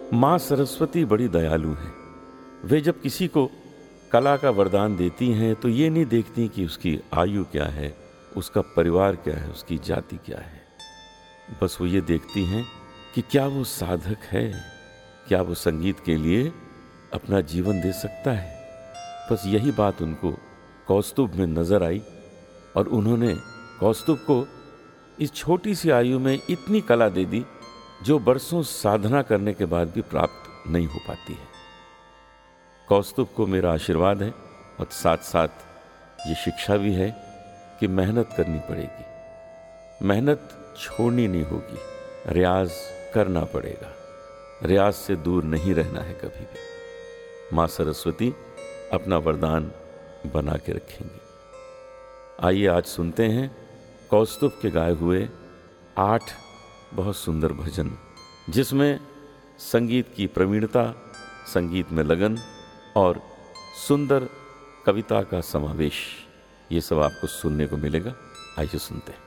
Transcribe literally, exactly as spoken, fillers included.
माँ सरस्वती बड़ी दयालु हैं। वे जब किसी को कला का वरदान देती हैं तो ये नहीं देखती कि उसकी आयु क्या है, उसका परिवार क्या है, उसकी जाति क्या है। बस वो ये देखती हैं कि क्या वो साधक है, क्या वो संगीत के लिए अपना जीवन दे सकता है। बस यही बात उनको कौस्तुभ में नज़र आई और उन्होंने कौस्तुभ को इस छोटी सी आयु में इतनी कला दे दी जो बरसों साधना करने के बाद भी प्राप्त नहीं हो पाती है। कौस्तुभ को मेरा आशीर्वाद है और साथ साथ ये शिक्षा भी है कि मेहनत करनी पड़ेगी, मेहनत छोड़नी नहीं होगी, रियाज करना पड़ेगा, रियाज से दूर नहीं रहना है कभी भी। माँ सरस्वती अपना वरदान बना के रखेंगी। आइए आज सुनते हैं कौस्तुभ के गाए हुए आठ बहुत सुंदर भजन, जिसमें संगीत की प्रवीणता, संगीत में लगन और सुंदर कविता का समावेश, ये सब आपको सुनने को मिलेगा। आइए सुनते हैं।